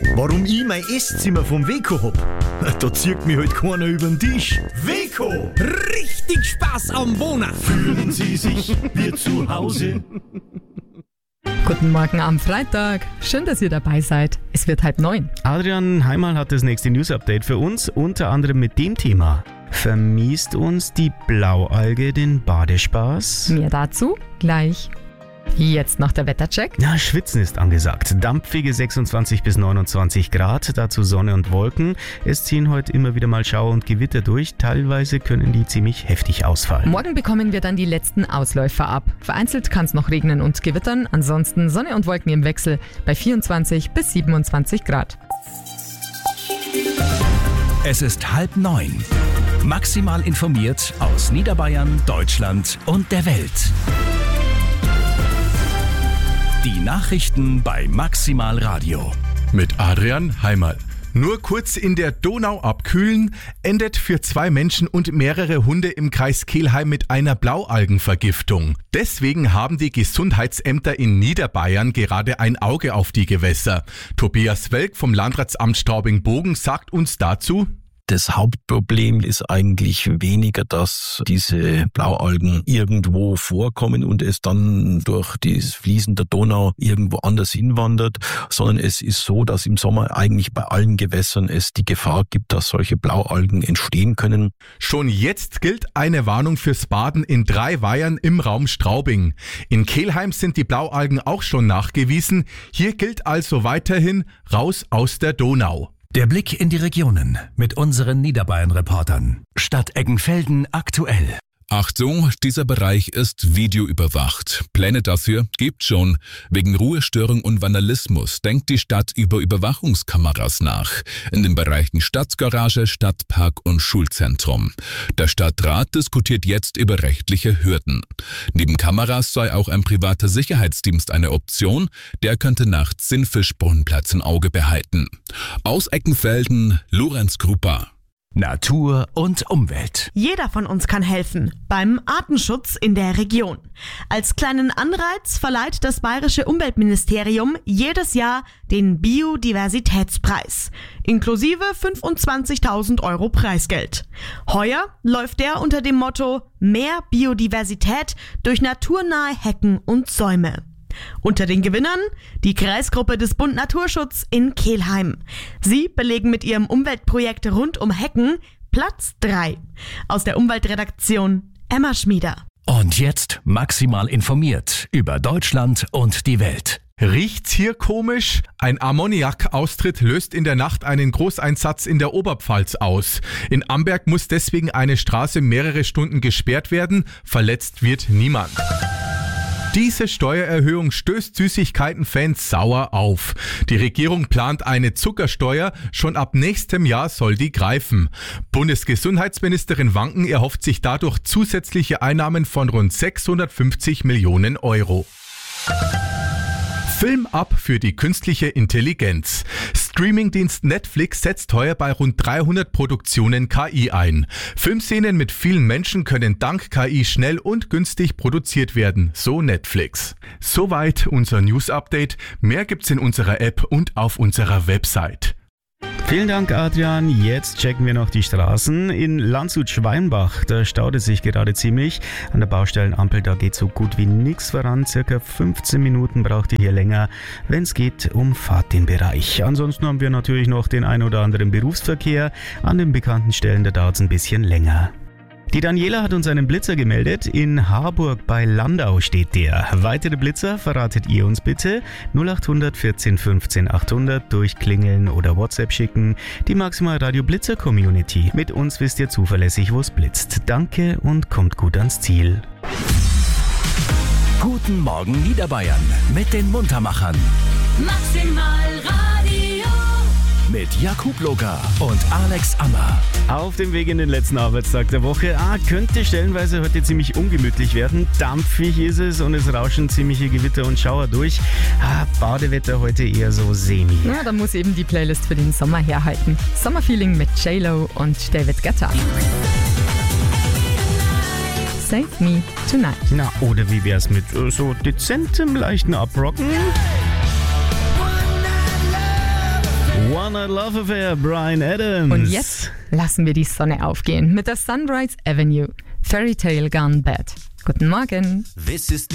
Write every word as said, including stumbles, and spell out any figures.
Warum ich mein Esszimmer vom Weco hab? Da zieht mich halt keiner über den Tisch. Weco! Richtig Spaß am Wohnen. Fühlen Sie sich wie zu Hause? Guten Morgen am Freitag. Schön, dass ihr dabei seid. Es wird halb neun. Adrian Heimal hat das nächste News-Update für uns, unter anderem mit dem Thema: Vermiest uns die Blaualge den Badespaß? Mehr dazu gleich. Jetzt noch der Wettercheck. Na, Schwitzen ist angesagt. Dampfige sechsundzwanzig bis neunundzwanzig Grad, dazu Sonne und Wolken. Es ziehen heute immer wieder mal Schauer und Gewitter durch. Teilweise können die ziemlich heftig ausfallen. Morgen bekommen wir dann die letzten Ausläufer ab. Vereinzelt kann es noch regnen und gewittern. Ansonsten Sonne und Wolken im Wechsel bei vierundzwanzig bis siebenundzwanzig Grad. Es ist halb neun. Maximal informiert aus Niederbayern, Deutschland und der Welt. Die Nachrichten bei Maximal Radio. Mit Adrian Heimal. Nur kurz in der Donau abkühlen, endet für zwei Menschen und mehrere Hunde im Kreis Kelheim mit einer Blaualgenvergiftung. Deswegen haben die Gesundheitsämter in Niederbayern gerade ein Auge auf die Gewässer. Tobias Welk vom Landratsamt Straubing-Bogen sagt uns dazu: Das Hauptproblem ist eigentlich weniger, dass diese Blaualgen irgendwo vorkommen und es dann durch das Fließen der Donau irgendwo anders hinwandert, sondern es ist so, dass im Sommer eigentlich bei allen Gewässern es die Gefahr gibt, dass solche Blaualgen entstehen können. Schon jetzt gilt eine Warnung fürs Baden in drei Weihern im Raum Straubing. In Kelheim sind die Blaualgen auch schon nachgewiesen. Hier gilt also weiterhin: raus aus der Donau. Der Blick in die Regionen mit unseren Niederbayern-Reportern. Stadt Eggenfelden aktuell. Achtung, dieser Bereich ist videoüberwacht. Pläne dafür gibt schon. Wegen Ruhestörung und Vandalismus denkt die Stadt über Überwachungskameras nach. In den Bereichen Stadtgarage, Stadtpark und Schulzentrum. Der Stadtrat diskutiert jetzt über rechtliche Hürden. Neben Kameras sei auch ein privater Sicherheitsdienst eine Option. Der könnte nachts den Fischbrunnenplatz im Auge behalten. Aus Eckenfelden, Lorenz Grupper. Natur und Umwelt. Jeder von uns kann helfen beim Artenschutz in der Region. Als kleinen Anreiz verleiht das Bayerische Umweltministerium jedes Jahr den Biodiversitätspreis, inklusive fünfundzwanzigtausend Euro Preisgeld. Heuer läuft der unter dem Motto Mehr Biodiversität durch naturnahe Hecken und Säume. Unter den Gewinnern die Kreisgruppe des Bund Naturschutz in Kelheim. Sie belegen mit ihrem Umweltprojekt rund um Hecken Platz drei. Aus der Umweltredaktion Emma Schmieder. Und jetzt maximal informiert über Deutschland und die Welt. Riecht's hier komisch? Ein Ammoniakaustritt löst in der Nacht einen Großeinsatz in der Oberpfalz aus. In Amberg muss deswegen eine Straße mehrere Stunden gesperrt werden. Verletzt wird niemand. Diese Steuererhöhung stößt Süßigkeiten-Fans sauer auf. Die Regierung plant eine Zuckersteuer, schon ab nächstem Jahr soll die greifen. Bundesgesundheitsministerin Wanken erhofft sich dadurch zusätzliche Einnahmen von rund sechshundertfünfzig Millionen Euro. Film ab für die künstliche Intelligenz. Streamingdienst Netflix setzt heuer bei rund dreihundert Produktionen K I ein. Filmszenen mit vielen Menschen können dank K I schnell und günstig produziert werden, so Netflix. Soweit unser News-Update. Mehr gibt's in unserer App und auf unserer Website. Vielen Dank, Adrian. Jetzt checken wir noch die Straßen. In Landshut-Schweinbach, da staut es sich gerade ziemlich. An der Baustellenampel, da geht so gut wie nichts voran. Circa fünfzehn Minuten braucht ihr hier länger, wenn es geht, umfahrt den Bereich. Ansonsten haben wir natürlich noch den ein oder anderen Berufsverkehr. An den bekannten Stellen, da dauert es ein bisschen länger. Die Daniela hat uns einen Blitzer gemeldet. In Harburg bei Landau steht der. Weitere Blitzer verratet ihr uns bitte. null acht hundert vierzehn fünfzehn achthundert durchklingeln oder WhatsApp schicken. Die Maximal Radio Blitzer Community. Mit uns wisst ihr zuverlässig, wo es blitzt. Danke und kommt gut ans Ziel. Guten Morgen Niederbayern mit den Muntermachern. Maximal Radio. Mit Jakub Loga und Alex Ammer. Auf dem Weg in den letzten Arbeitstag der Woche. Ah, könnte stellenweise heute ziemlich ungemütlich werden. Dampfig ist es und es rauschen ziemliche Gewitter und Schauer durch. Ah, Badewetter heute eher so semi. Ja, da muss eben die Playlist für den Sommer herhalten. Sommerfeeling mit J-Lo und David Guetta. Save Me Tonight. Na, oder wie wär's mit äh, so dezentem, leichten Abrocken? One Night Love Affair, Bryan Adams. Und jetzt lassen wir die Sonne aufgehen mit der Sunrise Avenue. Fairy Tale Gone Bad. Guten Morgen. This is